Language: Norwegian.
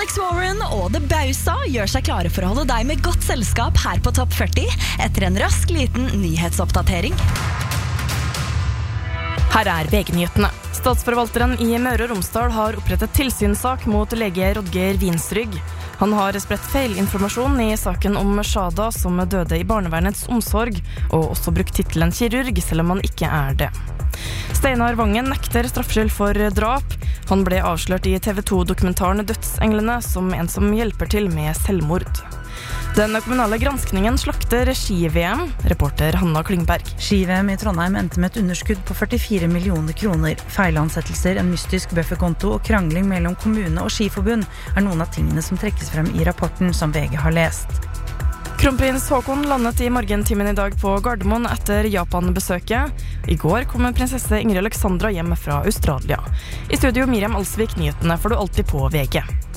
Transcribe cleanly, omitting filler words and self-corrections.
Alex Warren og The Bausa gjør seg klare for å holde deg med godt selskap her på Topp 40 etter en rask liten nyhetsoppdatering. Her VG-nyhetene. Statsforvalteren i Møre og Romsdal har opprettet tilsynssak mot lege Rodger Vinsrygg. Han har spredt feilinformasjon i saken om Shada som døde i barnevernets omsorg, og også brukt titelen kirurg, selv om han ikke det. Steinar Vangen nekter straffskyld for drap. Han ble avslørt i TV 2-dokumentaren Dødsenglene som en som hjelper til med selvmord. Den kommunale granskningen slakter ski-VM, reporter Hanna Klingberg. Ski-VM i Trondheim endte med et underskudd på 44 millioner kroner. Feilansettelser, en mystisk bufferkonto og krangling mellom kommune og skiforbund noen av tingene som trekkes frem i rapporten som VG har lest. Kronprins Håkon landet i morgentimen i dag på Gardermoen etter Japan-besøket. I går kom prinsesse Ingrid Alexandra hjem fra Australia. I studio Miriam Alsvik, nyhetene får du alltid på VG.